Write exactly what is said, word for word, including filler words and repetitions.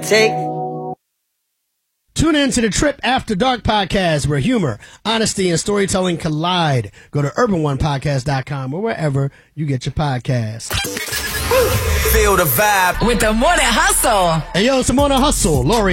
take. Tune in to the Trip After Dark podcast, where humor, honesty, and storytelling collide. Go to urban one podcast dot com or wherever you get your podcasts. Feel the vibe with the Morning Hustle. Hey, yo, it's the Morning Hustle. Lori